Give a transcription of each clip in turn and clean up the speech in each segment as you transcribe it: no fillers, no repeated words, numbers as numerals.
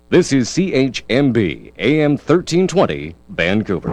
This is CHMB AM 1320 Vancouver.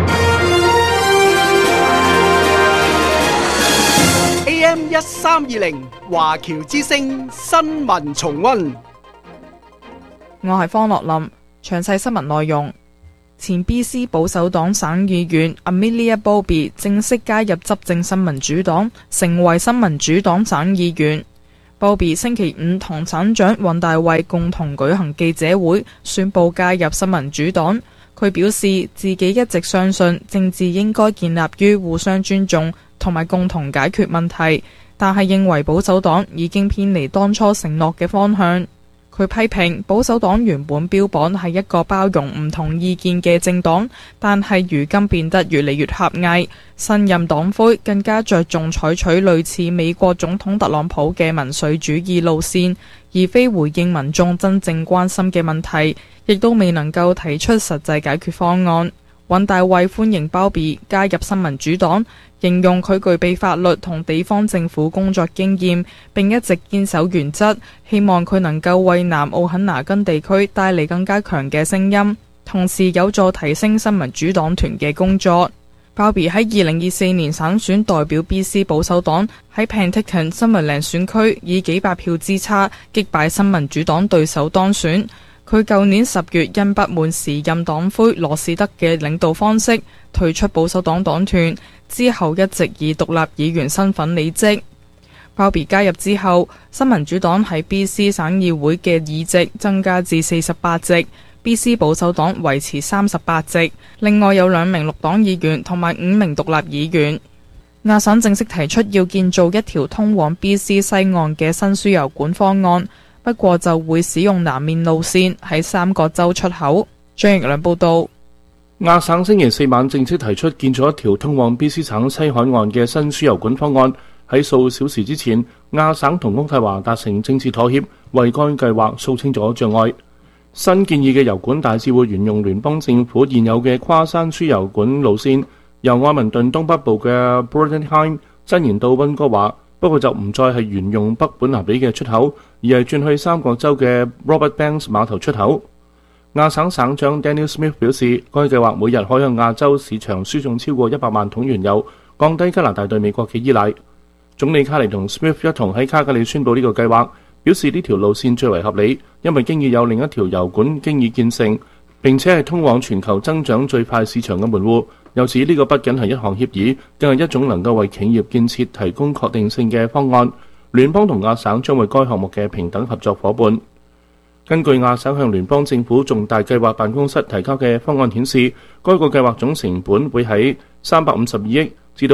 AM 1320華僑之聲新聞重溫。 我係方樂林，詳細新聞內容。前 BC 保守黨省議員 Amelia Bowby 正式加入執政新民主黨，成為新民主黨省議員。Bowby 星期五同省長尹大衛共同舉行記者會，宣布加入新民主黨。佢表示自己一直相信政治應該建立於互相尊重同埋共同解決問題，但係認為保守黨已經偏離當初承諾嘅方向。佢批評保守黨原本標榜係一個包容唔同意見嘅政黨，但係如今變得越嚟越狹隘。新任黨魁更加着重採取類似美國總統特朗普嘅民粹主義路線，而非回應民眾真正關心嘅問題，亦都未能夠提出實際解決方案。尹大衛歡迎Bowby加入新民主黨，形容佢具備法律同地方政府工作經驗，並一直堅守原則，希望佢能夠為南奧肯拿根地區帶嚟更加強嘅聲音，同時有助提升新民主黨團嘅工作。Bowby 喺2024年省選代表 BC 保守黨喺 Penticton、Summerland 選區以幾百票之差擊敗新民主黨對手當選。佢舊年10月因不滿時任黨魁羅士德嘅領導方式退出保守黨黨團，之後一直以獨立議員身份履職。Bowby 加入之後，新民主黨喺 BC 省議會嘅議席增加至48席，BC 保守黨維持38席，另外有2名綠黨議員同埋5名獨立議員。亞省正式提出要建造一條通往 BC 西岸嘅新輸油管方案，不過就會使用南面路線喺3個州出口。張奕良報道。 亞省星期四晚正式提出建造一條通往 BC 省西海岸嘅新輸油管方案。喺數小時之前，亞省同渥太華達成政治妥協，為該計劃掃清咗障礙。新建議嘅油管大致會沿用聯邦政府現有嘅跨山輸油管路線，由愛民頓東北部嘅 Bordenheim 伸延到溫哥華，不過就唔再係沿用北本拿比嘅出口，而係轉去三角洲嘅 Robert Banks 碼頭出口。亞省省長 Daniel Smith 表示，該計劃每日可向亞洲市場輸送超過100萬桶原油，降低加拿大對美國嘅依賴。總理卡尼同 Smith 一同喺卡加利宣布呢個計劃，表示呢條路線最為合理，因為經已有另一條油管經已建成，並且係通往全球增長最快市場嘅門戶。由此呢個不僅係一項協議，更係一種能夠為企業建設提供確定性嘅方案。聯邦同亞省將為該項目嘅平等合作伙伴。根據亞省向聯邦政府重大計劃辦公室提交嘅方案顯示，該個計劃總成本會喺352億至到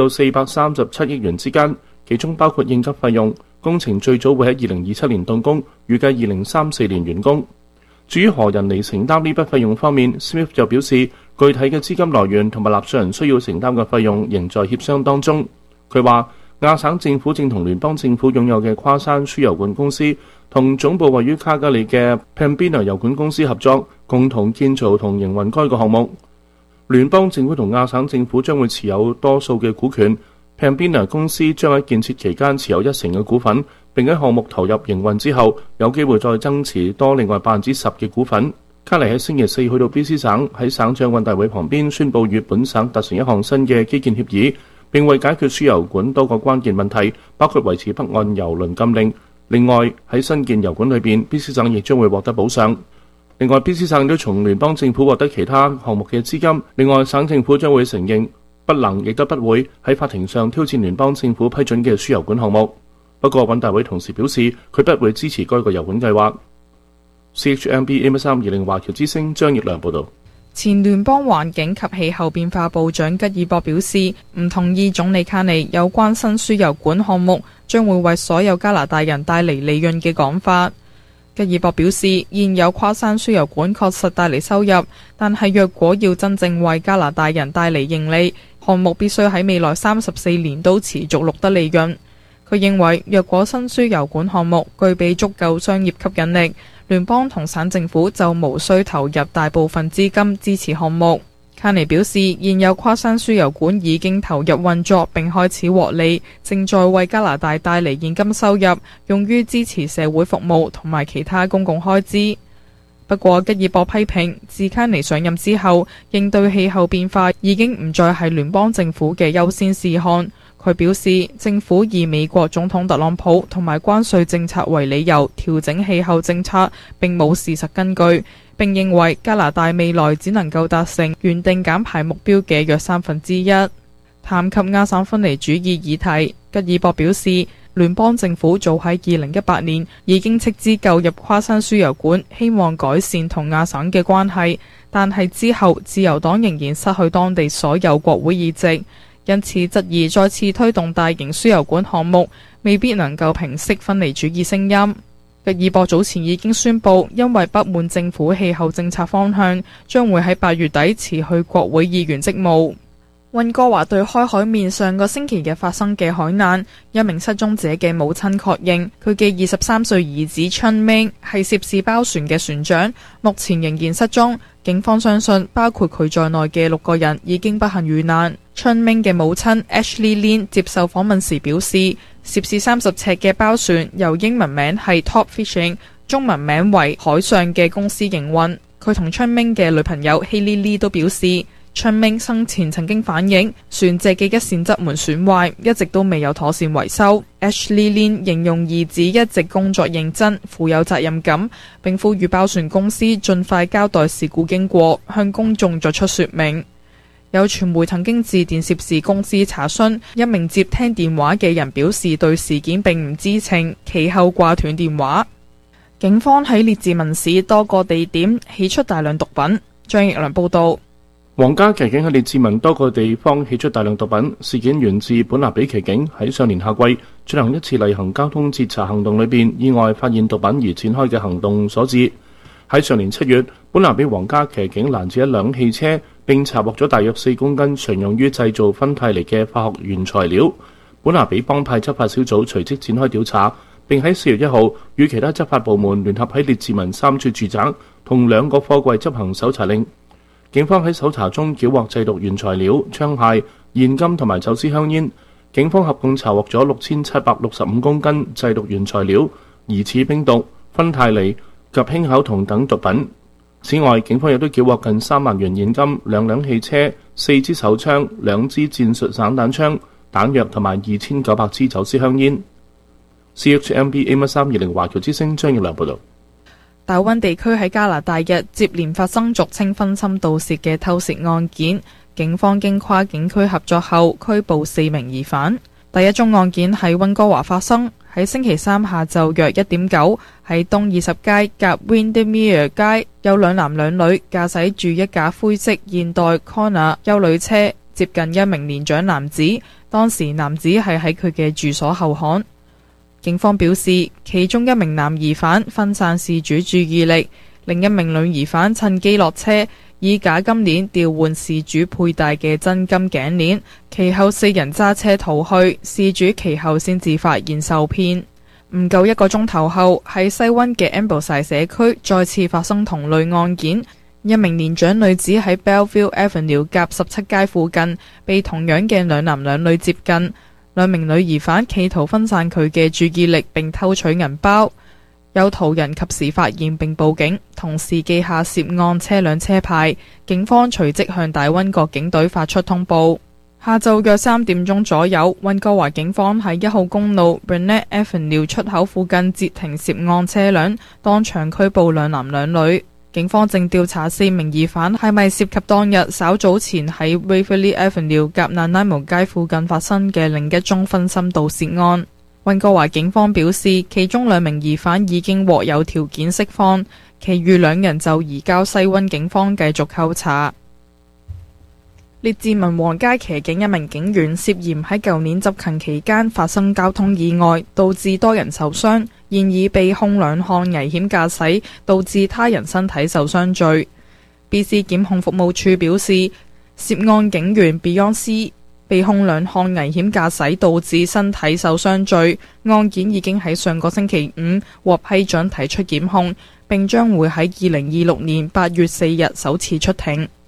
437億元之間，其中包括應急費用。工程最早會喺2027年動工，預計2034年完工。至於何人嚟承擔呢筆費用方面， Smith 就表示，具體嘅資金來源同埋納稅人需要承擔嘅費用仍在協商當中。佢話亞省政府正同聯邦政府擁有嘅跨山輸油管公司同總部位於卡加利嘅 Pembina 油管公司合作，共同建造同營運該個項目。聯邦政府同亞省政府將會持有多數嘅股權。Pembina 公司將喺建設期間持有1成嘅股份，並喺項目投入營運之後有機會再增持多另外10%嘅股份。卡尼喺星期四去到 BC 省，喺省長尹大偉旁邊宣布與本省達成一項新嘅基建協議，並為解決輸油管多個關鍵問題，包括維持北岸油輪禁令。另外喺新建油管裏邊 BC 省亦將會獲得補償。另外 BC 省都從聯邦政府獲得其他項目嘅資金。另外省政府將會承認不能亦都不會喺法庭上挑戰聯邦政府批准嘅輸油管項目。不過尹大偉同時表示，佢不會支持該個油管計劃。CHMB AM320華僑之聲張奕良報導。 前聯邦環境及氣候變化部長吉爾博表示，唔同意總理卡尼有關新輸油管項目將會為所有加拿大人帶嚟利潤嘅講法。吉爾博表示，現有跨山輸油管確實帶嚟收入，但係若果要真正為加拿大人帶嚟盈利，項目必須喺未來34年都持續錄得利潤。佢認為，若果新輸油管項目具備足夠商業吸引力，聯邦同省政府就無需投入大部分資金支持項目。卡尼表示，現有跨山輸油管已經投入運作並開始獲利，正在為加拿大帶嚟現金收入，用於支持社會服務同埋其他公共開支。 不過吉爾博批評自卡尼上任之後，應對氣候變化已經唔再係聯邦政府嘅優先事項。佢表示，政府以美國總統特朗普同埋關稅政策為理由調整氣候政策，並冇事實根據。並認為加拿大未來只能夠達成原定減排目標嘅約1/3。談及亞省分離主義議題，吉爾博表示，聯邦政府早喺2018年已經斥資購入跨山輸油管，希望改善同亞省嘅關係，但係之後自由黨仍然失去當地所有國會議席，因此質疑再次推動大型輸油管項目未必能夠平息分離主義聲音。吉爾博早前已經宣布，因為不滿政府氣候政策方向，將會喺8月底辭去國會議員職務。溫哥華對開海面上個星期日發生嘅海難，一名失蹤者嘅母親確認，佢嘅23歲兒子春明係涉事包船嘅船長，目前仍然失蹤。警方相信，包括佢在內嘅6個人已經不幸遇難。春明嘅母親 Ashley Lin 接受訪問時表示，涉事30尺嘅包船由英文名係 Top Fishing， 中文名為海上嘅公司營運。佢同春明嘅女朋友 Hailey Lee 都表示，春明生前曾經反映船隻嘅一扇側門損壞，一直都未有妥善維修。Ashley Lin 形容兒子一直工作認真，富有責任感，並呼籲包船公司盡快交代事故經過，向公眾作出說明。有傳媒曾經致電涉事公司查詢，一名接聽電話嘅人表示對事件並唔知情，其後掛斷電話。警方喺列治文市多個地點起出大量毒品。張奕良報道。 皇家騎警喺列治文多個地方起出大量毒品，事件源自本拿比騎警喺上年夏季進行一次例行交通截查行動裏邊意外發現毒品而展開嘅行動所致。喺上年7月，本拿比皇家騎警攔截一輛汽車，並查獲咗大約4公斤常用於製造芬太尼嘅化學原材料。本拿比幫派執法小組隨即展開調查，並喺4月1號與其他執法部門聯合喺列治文3處住宅同2個貨櫃執行搜查令。警方喺搜查中繳獲製毒原材料、槍械、現金同埋走私香煙。警方合共查獲咗6765公斤製毒原材料、疑似冰毒、芬太尼及氫口酮等毒品。此外，警方亦都繳獲近3萬元現金、2輛汽車、4支手槍、2支戰術散彈槍、彈藥同埋2900支走私香煙。CHMB AM320華僑之聲張耀良報道。 大溫地區喺加拿大日接連發生俗稱分心盜竊嘅偷竊案件，警方經跨警區合作後拘捕4名疑犯。第一宗案件喺溫哥華發生，喺星期三下晝約1:09，喺東20街夾 Windermere 街，有2男2女駕駛住一架灰色現代 Kona 休旅車接近一名年長男子，當時男子係喺佢嘅住所後巷。警方表示，其中一名男疑犯分散事主注意力，另一名女疑犯趁機落車，以假金鏈調換事主佩戴嘅真金頸鏈，其後4人揸車逃去，事主其後先至發現受騙。唔夠1個鐘頭後，喺西溫嘅 Ambleside 社區再次發生同類案件，一名年長女子喺 Belleville Avenue 夾17街附近被同樣嘅2男2女接近。2名女疑犯企圖分散佢嘅注意力並偷取銀包，有途人及時發現並報警，同時記下涉案車輛車牌。警方隨即向大溫國警隊發出通報。下晝約3點鐘左右，溫哥華警方喺1號公路 Burnett Avenue 出口附近截停涉案車輛，當場拘捕2男2女。警方正調查4名疑犯係咪涉及當日稍早前喺 Waverley Avenue 夾 Nanaimo 街附近發生嘅另一宗分心盜竊案。溫哥華警方表示，其中2名疑犯已經獲有條件釋放，其餘2人就移交西溫警方繼續扣查。列治文皇家騎警一名警員涉嫌喺舊年執勤期間發生交通意外，導致多人受傷，現已被控2項危險駕駛導致他人身體受傷罪。BC 檢控服務處表示，涉案警員 Beyonce 被控2項危險駕駛導致身體受傷罪，案件已經喺上個星期5獲批准提出檢控，並將會喺2026年8月4日首次出庭。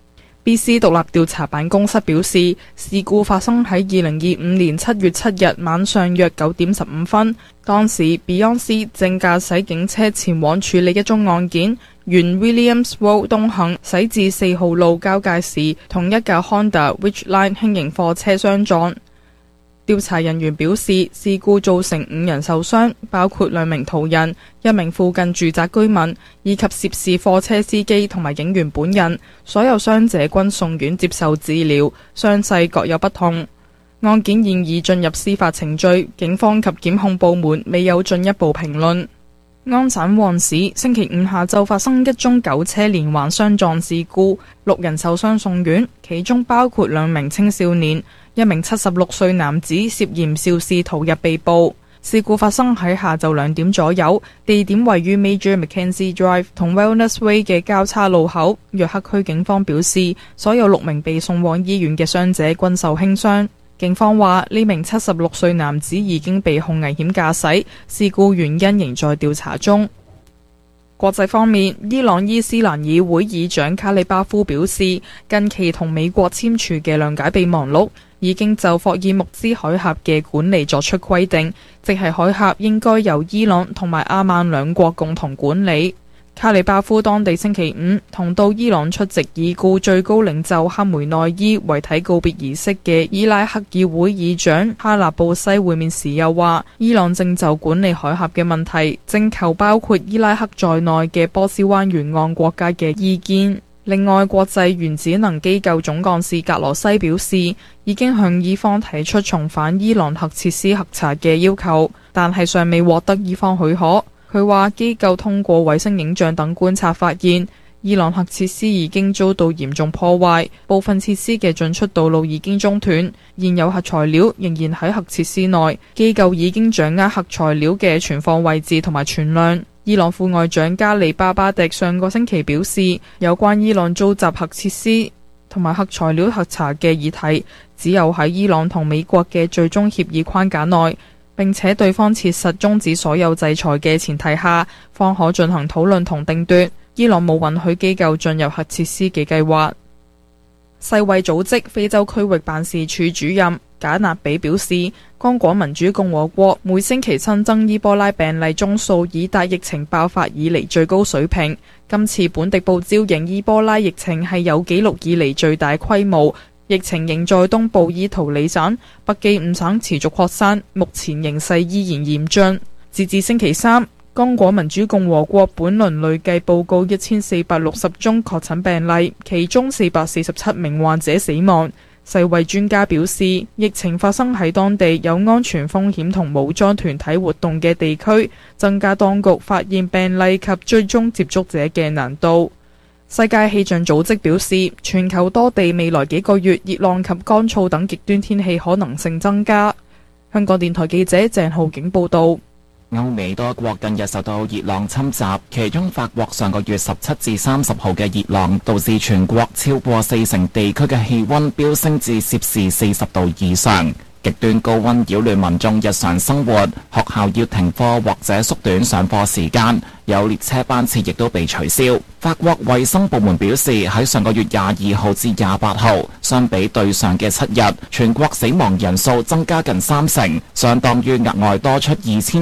BC 獨立調查辦公室表示，事故發生喺2025年7月7日晚上約9點15分。當時 Beyonce 正駕駛警車前往處理一宗案件，沿 Williams Road 東行駛至4號路交界時，同一架 Honda Ridgeline 輕型貨車相撞。調查人員表示，事故造成5人受傷，包括2名途人、1名附近住宅居民，以及涉事貨車司機同埋警員本人。所有傷者均送院接受治療，傷勢各有不同。案件現已進入司法程序，警方及檢控部門未有進一步評論。安省旺市星期5下晝發生一宗9車連環相撞事故，6人受傷送院，其中包括2名青少年。1名76歲男子涉嫌肇事逃入被捕。事故發生喺下晝2點左右，地點位於 Major Mackenzie Drive 同 Wellness Way 嘅交叉路口。約克區警方表示，所有6名被送往醫院嘅傷者均受輕傷。警方話呢名76歲男子已經被控危險駕駛，事故原因仍在調查中。國際方面，伊朗伊斯蘭議會議長卡里巴夫表示，近期同美國簽署嘅諒解備忘錄已經就霍爾木茲海峽嘅管理作出規定，即係海峽應該由伊朗同埋阿曼兩國共同管理。卡里巴夫當地星期5同到伊朗出席已故最高領袖哈梅內伊遺體告別儀式嘅伊拉克議會議長哈納布西會面時又話，伊朗正就管理海峽嘅問題徵求包括伊拉克在內嘅波斯灣沿岸國家嘅意見。另外，國際原子能機構總幹事格羅西表示，已經向伊方提出重返伊朗核設施核查嘅要求，但係尚未獲得伊方許可。佢話機構通過衛星影像等觀察發現，伊朗核設施已經遭到嚴重破壞，部分設施嘅進出道路已經中斷，現有核材料仍然喺核設施內。機構已經掌握核材料嘅存放位置同埋存量。伊朗副外長加里巴巴迪上個星期表示，有關伊朗遭襲核設施同埋核材料核查嘅議題，只有喺伊朗同美國嘅最終協議框架內，並且對方切實終止所有制裁嘅前提下，方可進行討論同定奪。伊朗冇允許機構進入核設施嘅計劃。世衛組織非洲區域辦事處主任賈納比表示，剛果民主共和國每星期新增伊波拉病例宗數已達疫情爆發以嚟最高水平。今次本地報招型伊波拉疫情係有紀錄以嚟最大規模。疫情仍在東部伊圖里省、北基伍省持續擴散，目前形勢依然嚴峻。截至星期3，剛果民主共和國本輪累計報告1460宗確診病例，其中447名患者死亡。世衛專家表示，疫情發生喺當地有安全風險同武裝團體活動嘅地區，增加當局發現病例及追蹤接觸者嘅難度。世界氣象組織表示，全球多地未來幾個月熱浪及乾燥等極端天氣可能性增加。香港電台記者鄭浩景報道。 歐美多國近日受到熱浪侵襲，其中法國上個月17至30號嘅熱浪導致全國超過40%地區嘅氣溫飆升至攝氏40度以上。極端高溫擾亂民眾日常生活，學校要停課或者縮短上課時間，有列車班次亦都被取消。法國衛生部門表示，喺上個月22號至28號，相比對上嘅7日，全國死亡人數增加近30%，相當於額外多出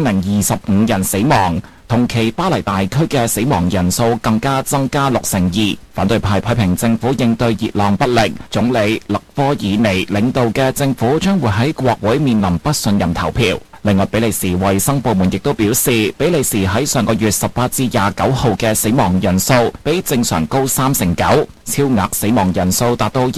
2025人死亡。同期巴黎大區嘅死亡人數更加增加62%。反對派批評政府應對熱浪不力，總理勒科爾尼領導嘅政府將會喺國會面臨不信任投票。另外，比利時衛生部門亦都表示，比利時喺上個月18至29號嘅死亡人數比正常高39%，超額死亡人數達到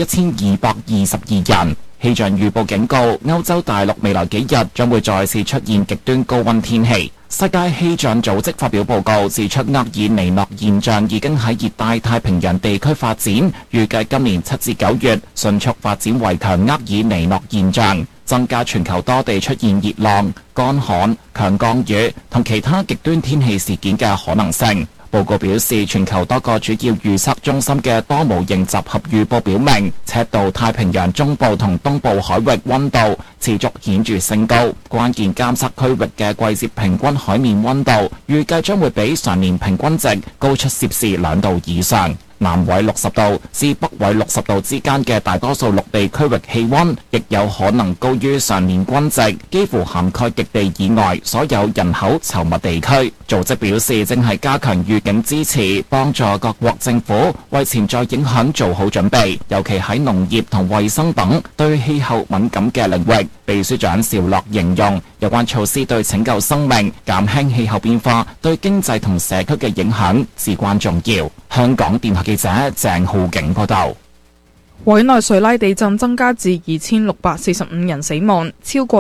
1222人。氣象預報警告，歐洲大陸未來幾日將會再次出現極端高溫天氣。世界氣象組織發表報告指出，厄爾尼諾現象已經喺熱帶太平洋地區發展，預計今年7至9月迅速發展為強厄爾尼諾現象，增加全球多地出現熱浪、乾旱、強降雨同其他極端天氣事件嘅可能性。報告表示，全球多個主要預測中心嘅多模型集合預報表明，赤道太平洋中部同東部海域溫度持續顯著升高，關鍵監測區域嘅季節平均海面溫度預計將會比上年平均值高出攝氏2度以上。 南緯60度至北緯60度之間嘅大多數陸地區域氣溫，亦有可能高於上年均值，幾乎涵蓋極地以外所有人口稠密地區。組織表示，正係加強預警支持，幫助各國政府為潛在影響做好準備，尤其喺農業同衛生等對氣候敏感嘅領域。秘書長邵樂形容，有關措施對拯救生命、減輕氣候變化對經濟同社區嘅影響至關重要。香港電台記者鄭浩景報道。 委內瑞拉地震增加至2645人死亡，超過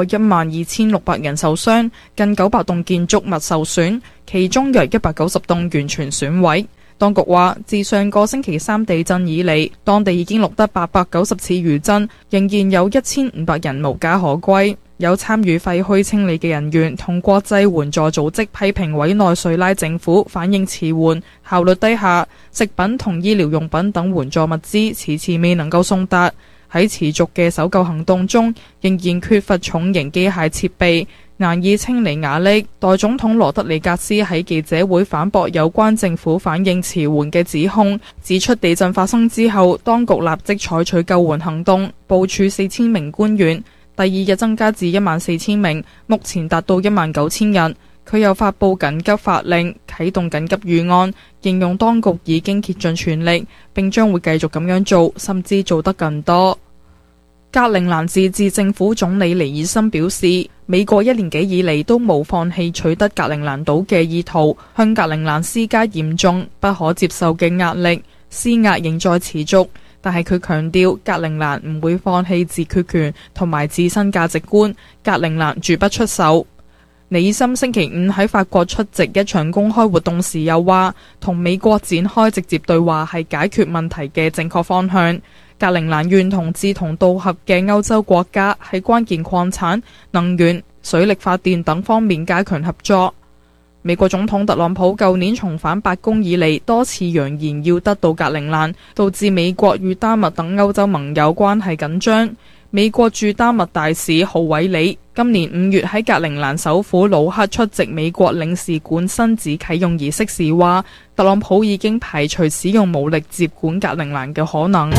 12600人受傷，近900棟建築物受損，其中約190棟完全損毀。當局話，自上個星期三地震以嚟，當地已經錄得890次餘震，仍然有1500人無家可歸。有參與廢墟清理嘅人員同國際援助組織批評委內瑞拉政府反應遲緩、效率低下，食品同醫療用品等援助物資遲遲未能夠送達。喺持續嘅搜救行動中，仍然缺乏重型機械設備，難以清理瓦礫。代總統羅德里格斯喺記者會反駁有關政府反應遲緩嘅指控，指出地震發生之後，當局立即採取救援行動，部署4000名官員。第二日增加至14000名，目前達到19000人。佢又發布緊急法令，啟動緊急預案，形容當局已經竭盡全力，並將會繼續咁樣做，甚至做得更多。格陵蘭自治政府總理尼爾森表示，美國1年幾以嚟都冇放棄取得格陵蘭島嘅意圖，向格陵蘭施加嚴重不可接受嘅壓力，施壓仍在持續。但係佢強調，格陵蘭唔會放棄自決權同埋自身價值觀，格陵蘭絕不出手。尼爾森星期五喺法國出席一場公開活動時又話，同美國展開直接對話係解決問題嘅正確方向。格陵蘭願同志同道合嘅歐洲國家喺關鍵礦產、能源、水力發電等方面加強合作。美國總統特朗普舊年重返白宮以嚟，多次揚言要得到格陵蘭，導致美國與丹麥等歐洲盟友關係緊張。美國駐丹麥大使浩韋里今年5月喺格陵蘭首府魯克出席美國領事館新址啟用儀式時話，特朗普已經排除使用武力接管格陵蘭嘅可能。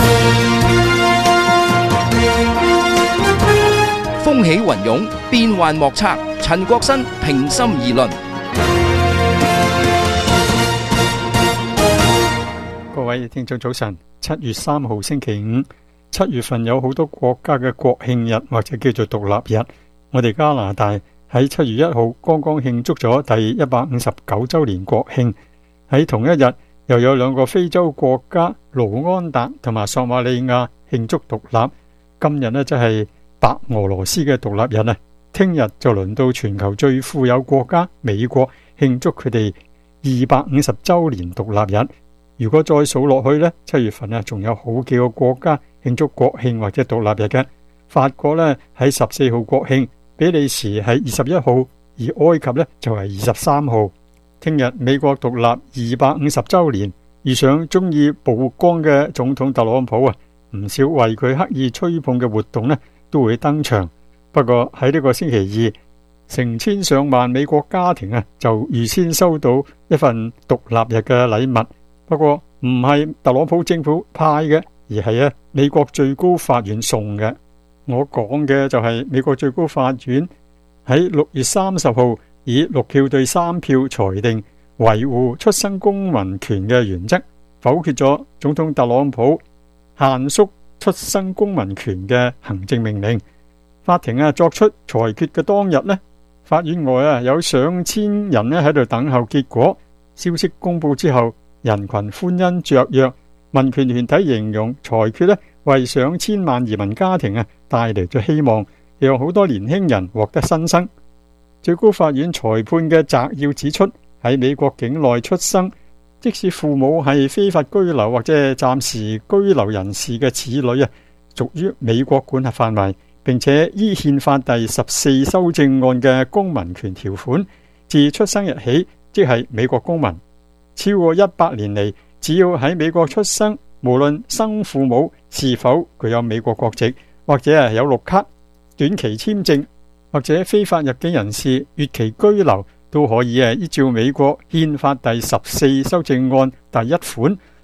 風起雲湧，變幻莫測。陳國新平心而論。 各位聽眾早晨，7月3號星期五。7月份有好多國家嘅國慶日或者叫做獨立日。我哋加拿大喺7月1號剛剛慶祝咗第159週年國慶。喺同一日又有2個非洲國家盧安達同埋索馬利亞慶祝獨立。今日呢，即係白俄羅斯嘅獨立日啊！聽日就輪到全球最富有國家美國慶祝佢哋250週年獨立日。如果再數落去呢，7月份仲有好幾個國家慶祝國慶或者獨立日嘅。法國呢喺14號國慶，比利時係21號，而埃及呢就係23號。聽日美國獨立250週年，遇上中意曝光嘅總統特朗普啊，唔少為佢刻意吹捧嘅活動呢都會登場。不過喺呢個星期二，成千上萬美國家庭啊就預先收到一份獨立日嘅禮物。不過唔係特朗普政府派嘅，而係美國最高法院送嘅。我講嘅就係美國最高法院喺6月30號以6票對3票裁定維護出生公民權嘅原則，否決咗總統特朗普限縮出生公民權嘅行政命令。法庭作出裁決嘅當日呢，法院外有上千人喺度等候結果。消息公布之後，人群歡欣雀躍，民權團體形容裁決為上千萬移民家庭帶嚟咗希望，讓好多年輕人獲得新生。最高法院裁判嘅摘要指出，喺美國境內出生，即使父母係非法居留或者暫時居留人士嘅子女屬於美國管轄範圍，並且依憲法第14修正案嘅公民權條款，自出生日起即係美國公民。超過100年嚟，只要喺美國出生，無論生父母是否具有美國國籍，或者有綠卡、短期簽證或者非法入境人士越期居留，都可以依照美國憲法第14修正案第1款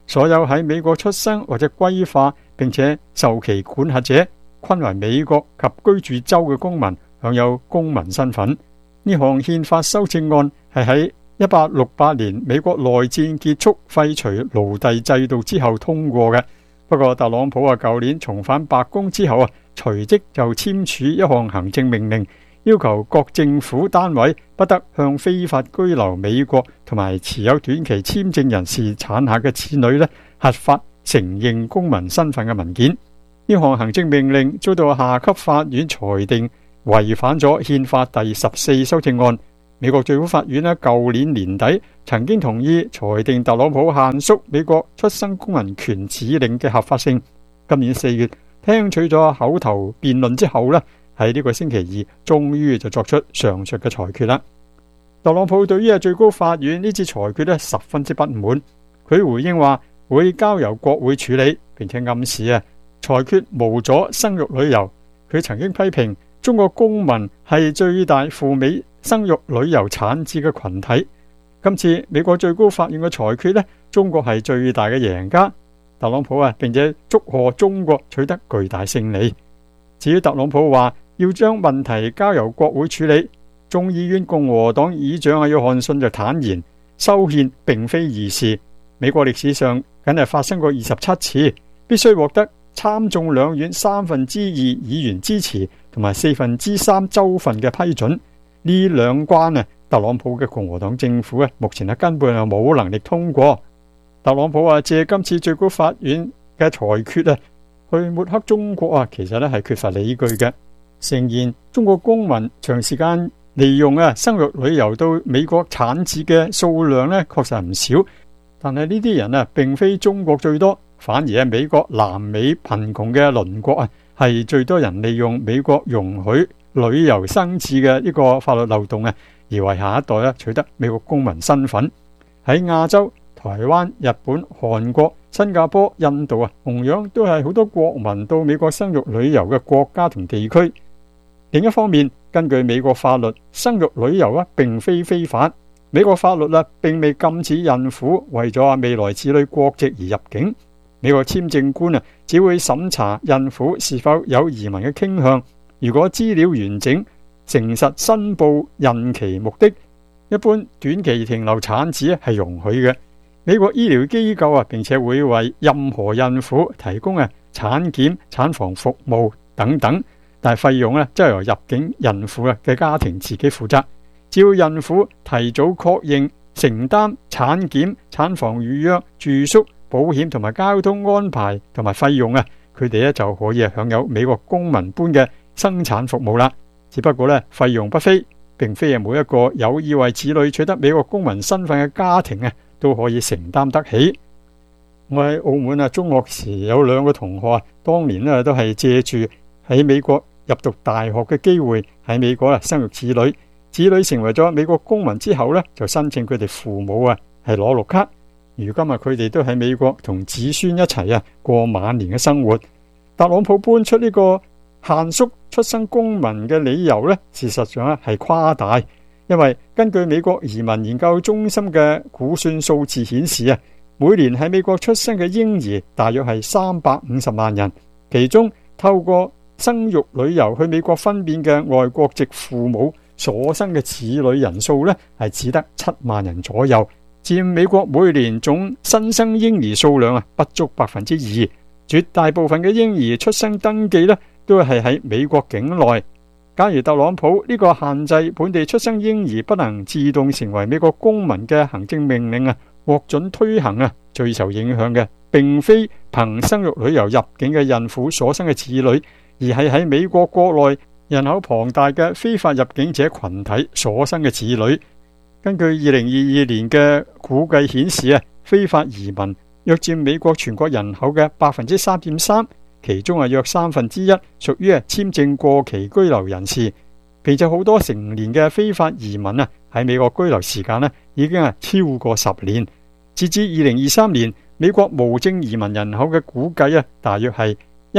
所有喺美國出生或者歸化並且受其管轄者均為美國及居住州嘅公民，享有公民身份。呢項憲法修正案係喺1868年美國內戰結束廢除奴隸制度之後通過嘅。不過特朗普舊年重返白宮之後隨即就簽署一項行政命令，要求各政府單位不得向非法居留美國同埋持有短期簽證人士產下嘅子女核發承認公民身份嘅文件。呢項行政命令遭到下級法院裁定違反咗憲法第14修正案。美國最高法院舊年年底曾經同意裁定特朗普限縮美國出生公民權指令嘅合法性。今年4月聽取咗口頭辯論之後喺呢個星期二終於就作出上述嘅裁決啦。特朗普對於最高法院呢次裁決十分之不滿，佢回應話會交由國會處理，並且暗示裁決無阻生育旅遊。佢曾經批評中國公民係最大赴美生育旅遊產子嘅群體。今次美國最高法院嘅裁決中國係最大嘅贏家。特朗普並且祝賀中國取得巨大勝利。至於特朗普話要將問題交由國會處理，眾議院共和黨議長約翰遜就坦言，修憲並非易事。美國歷史上僅係發生過27次，必須獲得參眾兩院2/3議員支持同埋3/4州份嘅批准。呢兩關特朗普嘅共和黨政府目前根本冇能力通過。特朗普借今次最高法院嘅裁決去抹黑中國其實係缺乏理據嘅。誠然，中國公民長時間利用生育旅遊到美國產子嘅數量確實唔少，但係呢啲人並非中國最多，反而係美國南美貧窮嘅鄰國係最多人利用美國容許旅遊生子嘅呢個法律漏洞而為下一代取得美國公民身份。喺亞洲，台灣、日本、韓國、新加坡、印度同樣都係好多國民到美國生育旅遊嘅國家同地區。另一方面，根據美國法律，生育旅遊並非非法。美國法律並未禁止孕婦為咗未來子女國籍而入境。美國簽證官只會審查孕婦是否有移民嘅傾向。如果資料完整、誠實申報孕期目的，一般短期停留產子係容許嘅。美國醫療機構並且會為任何孕婦提供產檢、產房服務等等，但係費用則由入境孕婦嘅家庭自己負責。只要孕婦提早確認承擔產檢、產房預約、住宿、保險同埋交通安排同埋費用佢哋就可以享有美國公民般嘅生產服務啦。只不過費用不菲，並非每一個有意為子女取得美國公民身份嘅家庭都可以承擔得起。我喺澳門中學時有2個同學當年都係借住喺美國入讀大學嘅機會喺美國生育子女。子女成為咗美國公民之後就申請佢哋父母係攞綠卡。如今佢哋都喺美國同子孫一齊過晚年嘅生活。特朗普搬出呢個限縮出生公民嘅理由事實上係誇大，因為根據美國移民研究中心嘅估算數字顯示每年喺美國出生嘅嬰兒大約係350萬人，其中透過生育旅遊去美國分娩嘅外國籍父母所生嘅子女人數係只得7萬人左右，佔美國每年總新生嬰兒數量不足2%。絕大部分嘅嬰兒出生登記都係喺美國境內。假如特朗普呢個限制本地出生嬰兒不能自動成為美國公民嘅行政命令獲准推行最受影響嘅並非憑生育旅遊入境嘅孕婦所生嘅子女，而係喺美國國內人口龐大嘅非法入境者群體所生嘅子女。根據2022年嘅估計顯示非法移民約佔美國全國人口嘅3.3%，其中約1/3屬於簽證過期居留人士，並且好多成年嘅非法移民喺美國居留時間已經超過10年。截至2023年，美國無證移民人口嘅估計大約係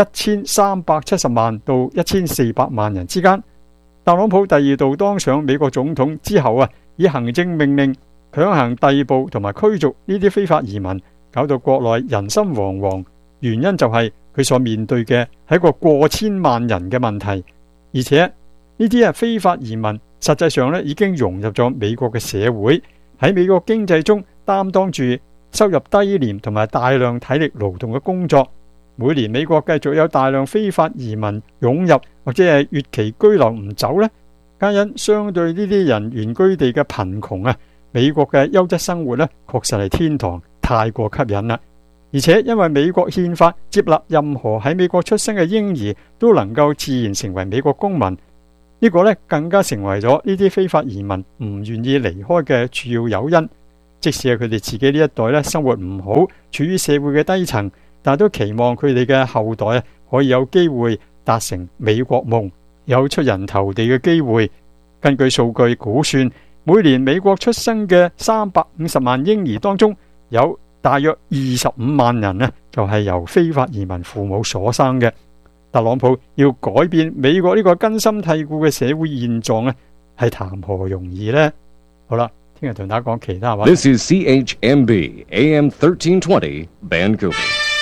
1370萬到1400萬人之間。特朗普第2度當上美國總統之後以行政命令強行逮捕同埋驅逐呢啲非法移民， 搞到國內人心惶惶。原因就係佢所面對嘅係一個過千萬人嘅問題，而且呢啲非法移民實際上已經融入咗美國嘅社會，喺美國經濟中擔當住收入低廉同埋大量體力勞動嘅工作。每年美國繼續有大量非法移民湧入或者係越期居留唔走呢，皆因相對呢啲人原居地嘅貧窮啊，美國嘅優質生活呢確實係天堂，太過吸引啦。而且因為美國憲法接納任何喺美國出生嘅嬰兒都能夠自然成為美國公民，呢個呢更加成為咗呢啲非法移民唔願意離開嘅主要誘因。即使係佢哋自己呢一代呢生活唔好，處於社會嘅低層，但都期望佢哋嘅後代可以有機會達成美國夢，有出人頭地嘅機會。根據數據估算，每年美國出生嘅350萬嬰兒當中，有大約25萬人呢，就係由非法移民父母所生嘅。特朗普要改變美國呢個根深蒂固嘅社會現狀呢，係談何容易呢？好啦，聽日同大家講其他話。 This is CHMB AM 1320 Vancouver。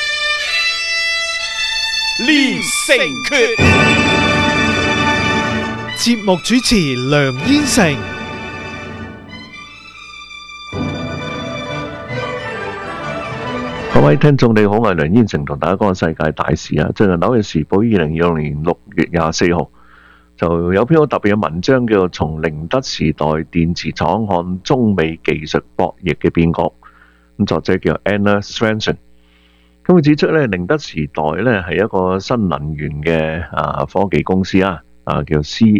連城訣，節目主持梁燕成。 各位聽眾你好，我係梁燕成，同大家講世界大事啊！最近紐約時報2020年6月24號就有篇好特別嘅文章，叫做《從寧德時代電池廠看中美技術博弈嘅變局》。咁作者叫 Anna Svensson。咁佢指出咧，寧德時代咧係一個新能源嘅科技公司啊，叫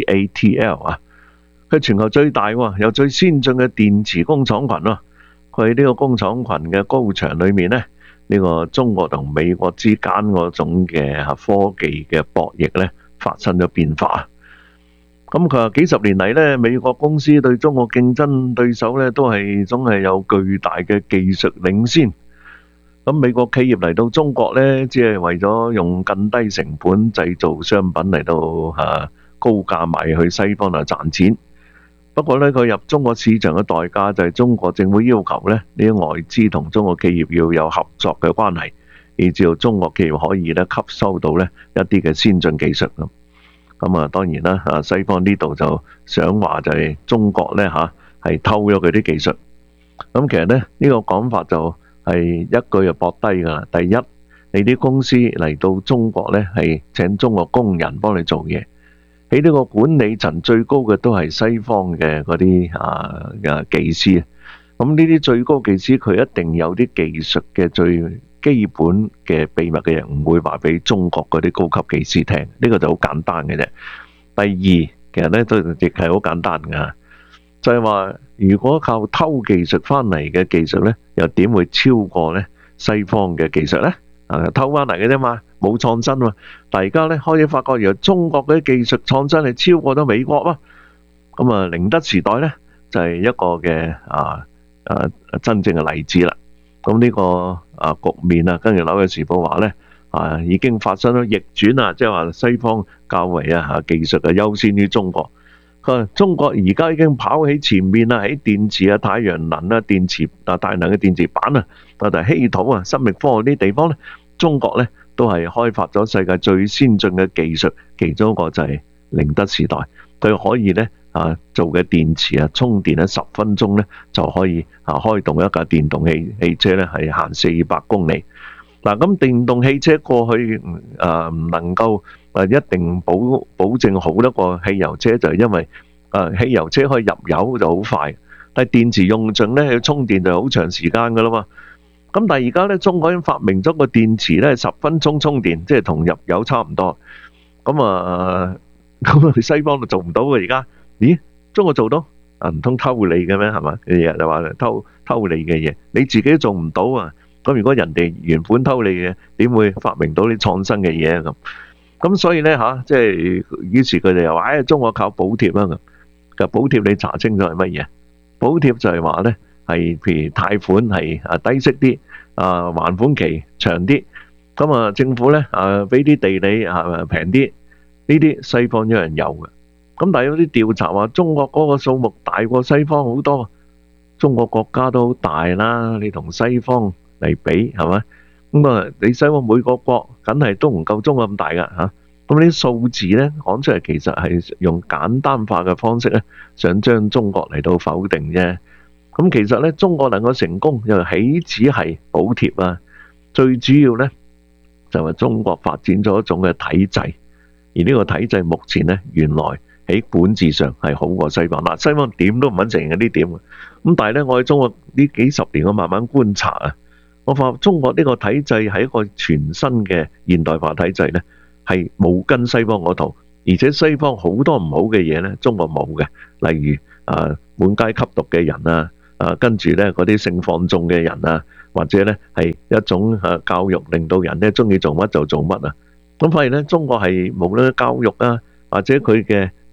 CATL 啊。佢全球最大喎，有最先進嘅電池工廠群咯。佢喺呢個工廠群嘅高牆裏面咧，呢個中國同美國之間嗰種嘅科技嘅博弈咧發生咗變化。咁佢話幾十年嚟咧，美國公司對中國競爭對手咧都係總係有巨大嘅技術領先。咁美國企業嚟到中國咧，只係為咗用更低成本製造商品嚟到高價賣去西方嚟賺錢。不過咧，佢入中國市場嘅代價就係中國政府要求咧，呢啲外資同中國企業要有合作嘅關係，以至到中國企業可以咧吸收到咧一啲嘅先進技術咁。咁啊，當然啦，西方呢度就想話就係中國咧係偷咗佢啲技術。咁其實咧呢個講法就係一句就駁低噶啦。第一，你啲公司嚟到中國咧係請中國工人幫你做嘢。喺呢個管理層最高嘅都係西方嘅嗰啲技師，咁呢啲最高技師佢一定有啲技術嘅最基本嘅秘密嘅嘢，唔會話俾中國嗰啲高級技師聽。呢個就好簡單嘅啫。第二，其實咧都亦係好簡單噶，就係話如果靠偷技術翻嚟嘅技術咧，又點會超過咧西方嘅技術咧？偷翻嚟嘅啫嘛，冇創新嘛。但而家咧開始發覺，原來中國嗰啲技術創新係超過咗美國啊。咁啊，寧德時代咧就係一個嘅真正嘅例子啦。咁呢個局面啊，跟住紐約時報話咧已經發生咗逆轉啊，即係話西方較為技術優先於中國。佢話中國而家已經跑喺前面啦，喺電池啊、太陽能啊、電池大能嘅電池板啊，同埋稀土啊、生命科學呢啲地方咧，中國咧都係開發咗世界最先進嘅技術，其中一個就係寧德時代，佢可以咧做嘅電池充電喺10分鐘咧就可以開動一架電動汽車咧係行400公里。嗱，咁電動汽車過去唔能夠一定保證好得過汽油車，就係因為汽油車可以入油就好快，但係電池用盡咧要充電就好長時間噶啦嘛。咁但係而家咧，中國已經發明咗個電池咧10分鐘充電，即係同入油差唔多。咁我哋西方就做唔到嘅而家。咦？中國做到？唔通偷你嘅咩？係嘛？日日就話偷你嘅嘢，你自己都做唔到啊！咁如果人哋原本偷你嘅，點會發明到啲創新嘅嘢啊？咁所以咧即係於是佢哋又話中國靠補貼啊咁。其實補貼你查清楚係乜嘢？補貼就係話咧係譬如貸款係低息啲，還款期長啲，咁政府咧俾啲地理平啲，呢啲西方有人有嘅。咁但係有啲調查話中國嗰個數目大過西方好多，中國國家都好大啦，你同西方嚟比，係咪？咁啊，你西方每個國梗係都唔夠中國咁大噶嚇。咁呢啲數字咧講出嚟，其實係用簡單化嘅方式咧，想將中國嚟到否定啫。咁其實咧，中國能夠成功又豈止係補貼啊？最主要咧就係中國發展咗一種嘅體制，而呢個體制目前咧原來喺管治上係好過西方。嗱，西方點都唔肯承認呢點。咁但係咧，我喺中國呢幾十年，我慢慢觀察啊，我發覺中國呢個體制係一個全新嘅現代化體制咧，係冇跟西方嗰套，而且西方好多唔好嘅嘢咧，中國冇嘅，例如滿街吸毒嘅人啊，跟住咧嗰啲性放縱嘅人啊，或者咧係一種教育令到人咧中意做乜就做乜啊。咁發現咧，中國係無論教育啊，或者佢嘅